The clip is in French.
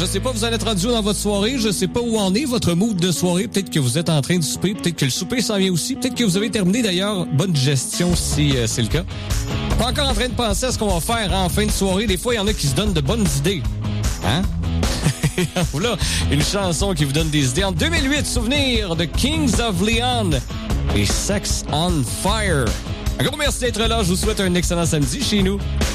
je sais pas, vous en êtes rendu dans votre soirée. Je sais pas où en est votre mood de soirée. Peut-être que vous êtes en train de souper. Peut-être que le souper s'en vient aussi. Peut-être que vous avez terminé d'ailleurs. Bonne digestion si c'est le cas. Pas encore en train de penser à ce qu'on va faire en fin de soirée. Des fois, il y en a qui se donnent de bonnes idées. Hein? Voilà une chanson qui vous donne des idées. En 2008, souvenir de Kings of Leon et Sex on Fire. Un gros merci d'être là. Je vous souhaite un excellent samedi chez nous.